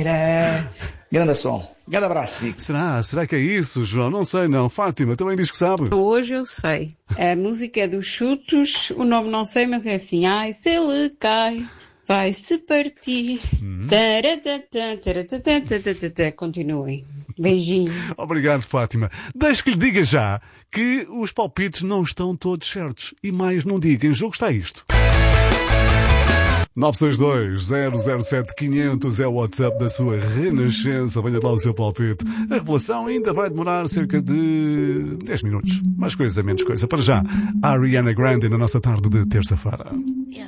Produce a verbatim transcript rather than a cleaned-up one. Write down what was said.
Tcharam. Grande som. Grande abraço, amigo. Será? Será que é isso, João? Não sei, não. Fátima, também diz que sabe. Hoje eu sei. A música é dos Chutos, o nome não sei, mas é assim. Ai, se ele cai, vai-se partir. Hum. Taratatã, taratatã, taratatã. Continuem. Beijinho. Obrigado, Fátima. Deixe que lhe diga já que os palpites não estão todos certos. E mais não diga, em jogo está isto. nove seis dois, zero zero sete, quinhentos é o WhatsApp da sua Renascença. Venha lá o seu palpite. A revelação ainda vai demorar cerca de dez minutos. Mais coisa, menos coisa. Para já, a Ariana Grande na nossa tarde de terça-feira.